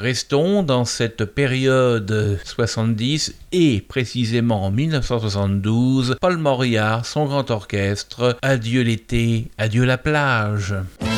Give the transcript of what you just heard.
Restons dans cette période 70 et précisément en 1972, Paul Mauriat, son grand orchestre, Adieu l'été, adieu la plage.